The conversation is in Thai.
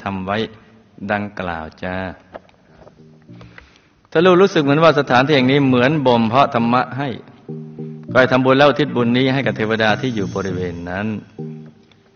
ทำไว้ดังกล่าวจ้าถ้าลูกรู้สึกเหมือนว่าสถานที่แห่งนี้เหมือนบ่มเพาะธรรมะให้ก็ให้ทำบุญแล้วอุทิศบุญนี้ให้กับเทวดาที่อยู่บริเวณนั้น